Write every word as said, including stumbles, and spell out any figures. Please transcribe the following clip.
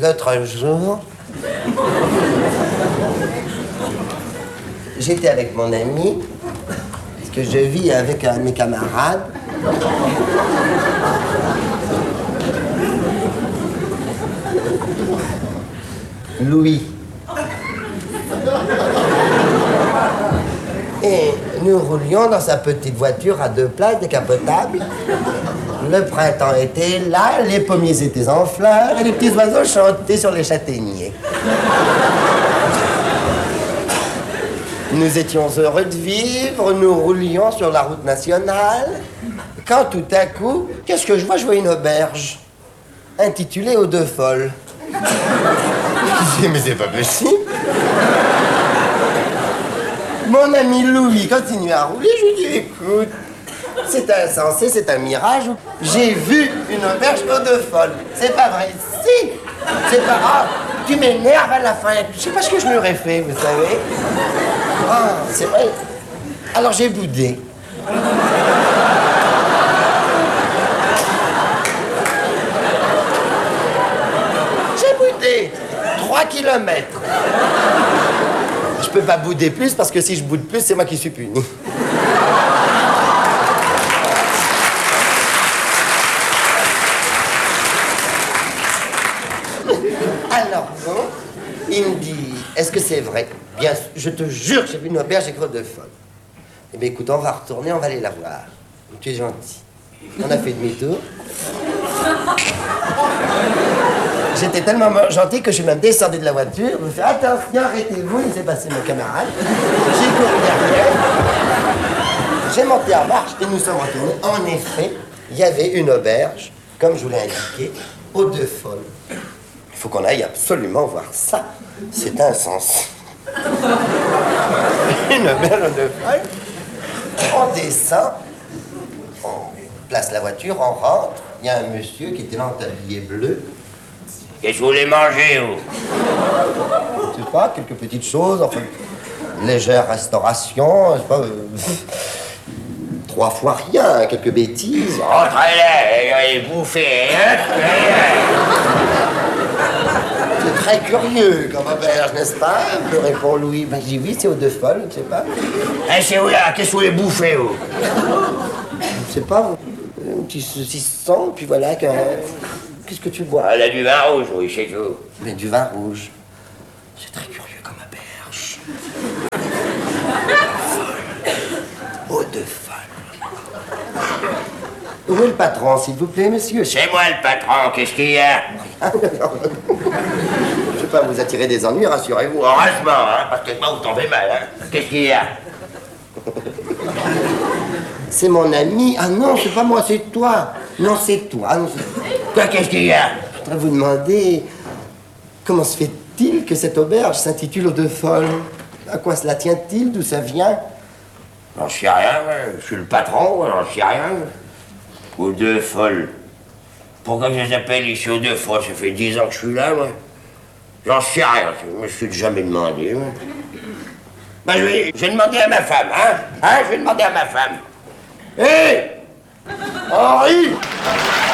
L'autre jour, j'étais avec mon ami, parce que je vis avec un de mes camarades. Louis. Et nous roulions dans sa petite voiture à deux places décapotables. Le printemps était là, les pommiers étaient en fleurs et les petits oiseaux chantaient sur les châtaigniers. Nous étions heureux de vivre, nous roulions sur la route nationale, quand tout à coup, qu'est-ce que je vois? Je vois une auberge, intitulée Aux Deux Folles. Je dis, mais c'est pas possible. Mon ami Louis continue à rouler, je lui dis, écoute, c'est insensé, c'est un mirage. J'ai vu une auberge Aux Deux Folles. C'est pas vrai, si. C'est pas grave. Tu m'énerves à la fin. Je sais pas ce que je lui aurais fait, vous savez. Ah, c'est vrai. Alors j'ai boudé. J'ai boudé. Trois kilomètres. Je peux pas bouder plus parce que si je boude plus, c'est moi qui suis puni. Alors, bon, il me dit, est-ce que c'est vrai? Bien sûr, je te jure que j'ai vu une auberge avec Aux Deux Folles. Eh bien, écoute, on va retourner, on va aller la voir. Tu es gentil. On a fait demi-tour. J'étais tellement gentil que je suis même descendu de la voiture. Je me suis fait, attention, arrêtez-vous, il s'est passé mon camarade. J'ai couru derrière. J'ai monté en marche et nous sommes retournés. En effet, il y avait une auberge, comme je vous l'ai indiqué, Aux Deux Folles. Il faut qu'on aille absolument voir ça. C'est insensé. Une auberge Aux Deux Folles. On descend, on place la voiture, on rentre. Il y a un monsieur qui était là en tablier bleu. Qu'est-ce que vous voulez manger, vous? Je sais pas, quelques petites choses, enfin, légère restauration, je sais pas, euh, trois fois rien, quelques bêtises. Rentrez là, et bouffez, hein? C'est très curieux comme auberge, n'est-ce pas? Me répond Louis. Ben, je dis oui, c'est Aux Deux Folles, je sais pas. Eh, c'est où là? Qu'est-ce que vous voulez bouffer, vous? Je sais pas, un petit saucisson, puis voilà, que... Qu'est-ce que tu bois? Elle a du vin rouge, oui, chez vous. Mais du vin rouge. C'est très curieux comme auberge. Aux Deux Folles. Où est le patron, s'il vous plaît, monsieur? C'est moi le patron, qu'est-ce qu'il y a? Je vais pas vous attirer des ennuis, rassurez-vous. Heureusement, hein, parce que moi, vous tombez mal, hein. Qu'est-ce qu'il y a? C'est mon ami. Ah non, c'est pas moi, c'est toi. Non, c'est toi. Non, Quoi, qu'est-ce qu'il y a? je voudrais vous demander comment se fait-il que cette auberge s'intitule Aux Deux Folles? À quoi cela tient-il? D'où ça vient? J'en sais rien, moi. Je suis le patron, j'en sais rien. Aux Deux Folles. Pourquoi je les appelle ici Aux Deux Folles? Ça fait dix ans que je suis là, moi. J'en sais rien, je me suis jamais demandé, moi. Ben, je vais, je vais demander à ma femme, hein? Hein? Je vais demander à ma femme. Hé! Henri!